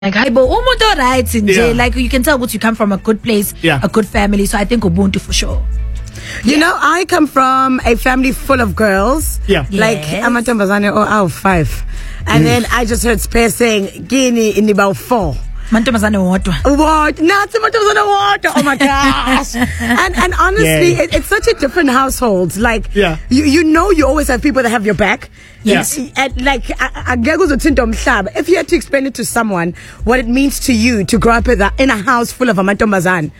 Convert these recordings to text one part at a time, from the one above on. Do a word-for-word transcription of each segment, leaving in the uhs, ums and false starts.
Like, hi, but umuntu right in jail. Like, you can tell what you come from a good place, yeah. a good family. So I think Ubuntu for sure. You yeah. know, I come from a family full of girls. Yeah. Like, yes. I'm a Tambazane or oh, five. And mm. then I just heard Spare saying, Guinea in about four. Mantombazane water. What? Not Mantombazane water. Oh my gosh. and and honestly, yeah. it, it's such a different household. Like, yeah. you, you know, you always have people that have your back. Yes. Yeah. And like, if you had to explain it to someone, what it means to you to grow up in a, in a house full of a Mantombazane.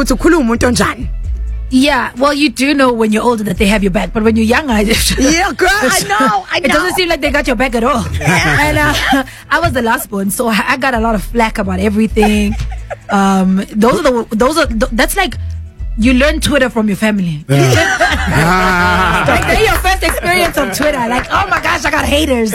Yeah, well, you do know when you're older that they have your back, but when you're younger, yeah, girl, I know, I know. It doesn't seem like they got your back at all. And uh, I was the last one, so I got a lot of flack about everything. Um, those are the those are that's like you learn Twitter from your family. Yeah. Like they're your first experience on Twitter. Like, oh my gosh, I got haters.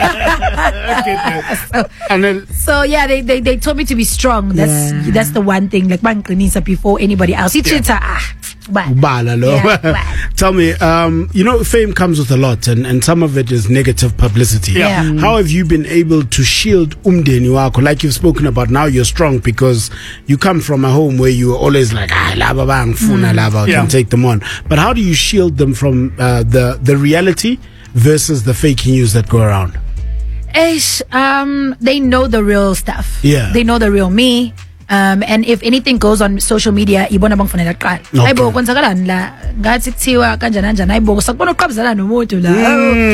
so, and then, so yeah, they, they they told me to be strong. That's yeah. that's the one thing. Like, Bankinisa before anybody else. It's yeah. ah. Yeah, tell me, um, you know, fame comes with a lot, and, and some of it is negative publicity. Yeah. Mm. How have you been able to shield umdeni wako? Like you've spoken about, now you're strong because you come from a home where you were always like, ah, lava bang, funa lava, yeah. can take them on. But how do you shield them from uh, the the reality versus the fake news that go around? Ish, um, they know the real stuff. Yeah, they know the real me. Um, and if anything goes on social media, ibona bangfanele qala. Hayibo kwenzakalani la ngathi kuthiwa kanjani kanjani hayibo sakubona uqabuzana nomuntu la.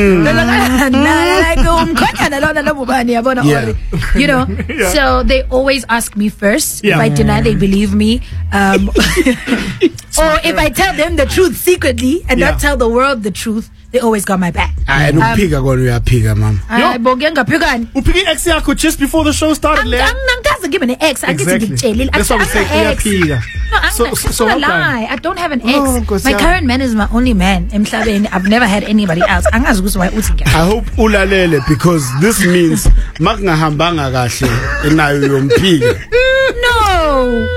Like umkhonyana lona lobubani yabona ori. You know. Yeah. So they always ask me first. Yeah. If I deny, they believe me. Um, or if I tell them the truth secretly and yeah. not tell the world the truth, they always got my back. I don't pick a gun, we are pigger, mom. I bogenga pigan. Upigi ex yako just before the show started. I'm I'm not giving an ex. I get to get jail. That's what we say. No, I'm so, so, so not lie. I don't have an ex. Oh, my yeah. current man is my only man. I've never had anybody else. I hope ulalele because this means magna hambanga kahle inayo yompiga. No.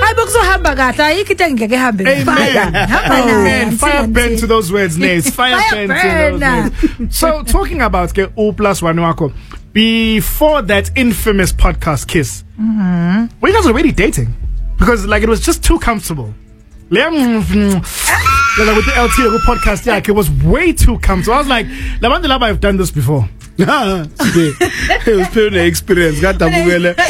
Amen. Amen. Fire burn to those words, Nace. Fire, Fire burn to those words. So, talking about ke O plus one wako, before that infamous podcast Kiss, mm-hmm. were you guys already dating? Because like it was just too comfortable. Like with the L T podcast, yeah, it was way too comfortable. I was like, Lamanda I've done this before. It was pure experience. Got I'm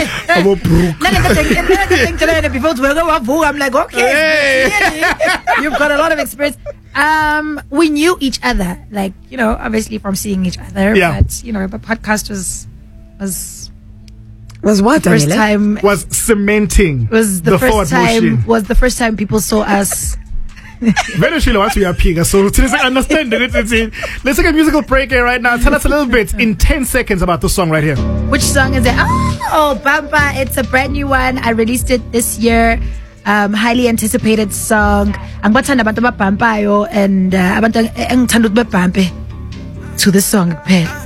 like, okay, you've got a lot of experience. Um, we knew each other, like, you know, obviously from seeing each other. Yeah. But you know, the podcast was was was what the first time was cementing. Was the, the first time motion. Was the first time people saw us. Very sure what we are picking. So to understand it, let's take a musical break here right now. Tell us a little bit in ten seconds about the song right here. Which song is it? Oh, Bamba! It's a brand new one. I released it this year. Um, highly anticipated song. Ang bathanda abantu baBhampayo and abantu engithanda ukuthi bebhampe to this song.